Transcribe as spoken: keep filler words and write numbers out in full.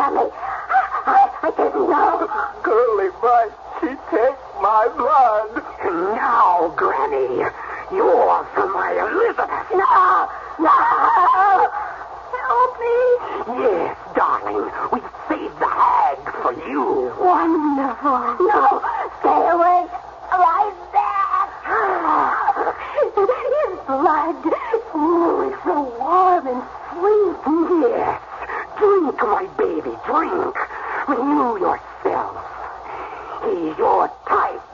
Granny. I, I didn't know. Curly might she take my blood. Now, Granny, you're for my Elizabeth. No, no. Help me. Yes, darling, we saved the hag for you. Wonderful. No, stay away. Right there. His blood. Oh, it's so warm and sweet. Yes, drink, my baby, drink. Renew yourself. He's your